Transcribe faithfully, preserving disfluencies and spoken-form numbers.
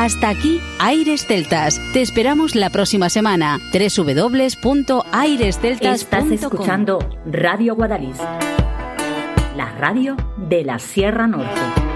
Hasta aquí Aires Celtas. Te esperamos la próxima semana. doble u doble u doble u punto aires celtas punto com. Estás escuchando Radio Guadalís, la radio de la Sierra Norte.